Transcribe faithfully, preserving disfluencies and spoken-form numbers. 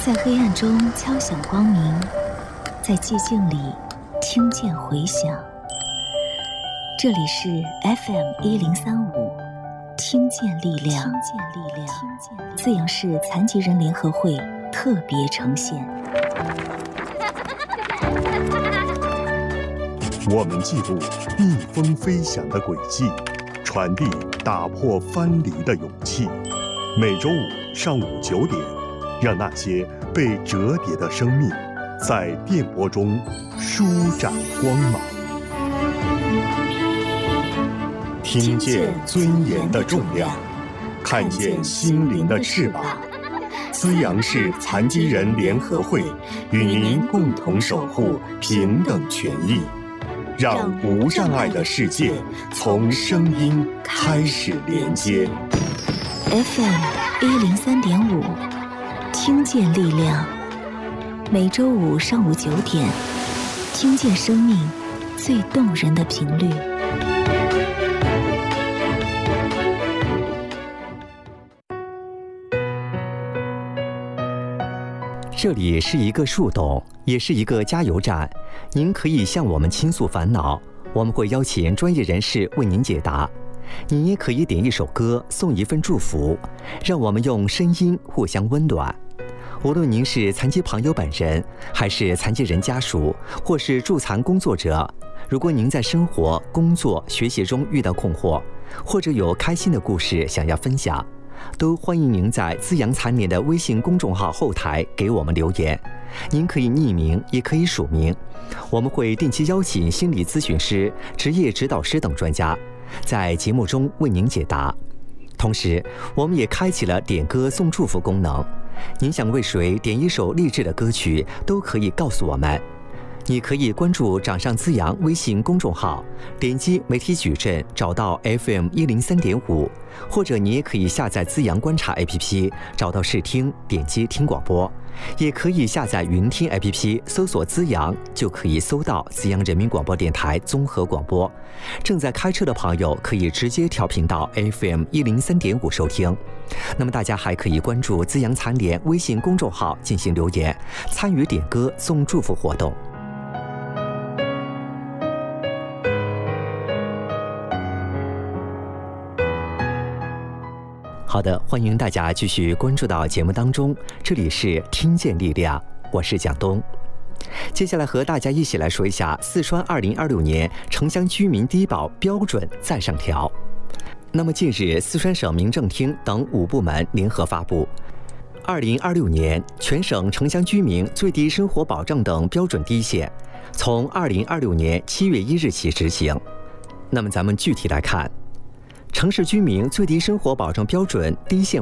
在黑暗中敲响光明，在寂静里听见回响。这里是 F M 一零三五，听见力量，听见力量，资阳市残疾人联合会特别呈现。 我们记录逆风飞翔的轨迹，传递打破藩篱的勇气。每周五上午九点，让那些被折叠的生命在电波中舒展光芒。听见尊严的重量，看见心灵的翅膀。资阳市残疾人联合会与您共同守护平等权益，让无障碍的世界从声音开始连接。 F M 一零三点五，听见力量。每周五上午九点，听见生命最动人的频率。 这里是一个树洞，也是一个加油站。您可以向我们倾诉烦恼，我们会邀请专业人士为您解答。你也可以点一首歌，送一份祝福，让我们用声音互相温暖。无论您是残疾朋友本人，还是残疾人家属，或是助残工作者，如果您在生活、工作、学习中遇到困惑，或者有开心的故事想要分享，都欢迎您在资阳残联的微信公众号后台给我们留言。您可以匿名，也可以署名，我们会定期邀请心理咨询师、职业指导师等专家在节目中为您解答。同时，我们也开启了点歌送祝福功能，您想为谁点一首励志的歌曲，都可以告诉我们。你可以关注掌上资阳微信公众号，点击媒体矩阵找到 F M 一零三点五，或者你也可以下载资阳观察 A P P， 找到试听，点击听广播，也可以下载云听 A P P， 搜索资阳，就可以搜到资阳人民广播电台综合广播。正在开车的朋友可以直接调频到 F M 一零三点五收听。那么大家还可以关注资阳残联微信公众号进行留言，参与点歌送祝福活动。好的，欢迎大家继续关注到节目当中，这里是听见力量，我是蒋东。接下来和大家一起来说一下四川二零二六年城乡居民低保标准再上调。那么近日，四川省民政厅等五部门联合发布二零二六年全省城乡居民最低生活保障等标准低线，从二零二六年七月一日起执行。那么咱们具体来看，城市居民最低生活保障标准低线